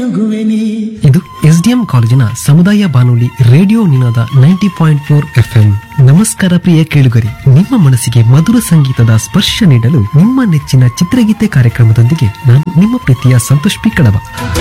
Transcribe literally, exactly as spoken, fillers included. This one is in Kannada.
ಆಗುವೆನಿ. ಇದು ಎಸ್ಡಿಎಂ ಕಾಲೇಜಿನ ಸಮುದಾಯ ಬಾನುಲಿ ರೇಡಿಯೋ ನಿನಾದ ನೈಂಟಿ ಪಾಯಿಂಟ್ ಫೋರ್ ಎಫ್ಎಂ. ನಮಸ್ಕಾರ ಪ್ರಿಯ ಕೇಳುಗರಿ, ನಿಮ್ಮ ಮನಸ್ಸಿಗೆ ಮಧುರ ಸಂಗೀತದ ಸ್ಪರ್ಶ ನೀಡಲು ನಿಮ್ಮ ನೆಚ್ಚಿನ ಚಿತ್ರಗೀತೆ ಕಾರ್ಯಕ್ರಮದೊಂದಿಗೆ ನಾನು ನಿಮ್ಮ ಪ್ರೀತಿಯ ಸಂತೋಷ್ ಪಿ ಕಡಬ.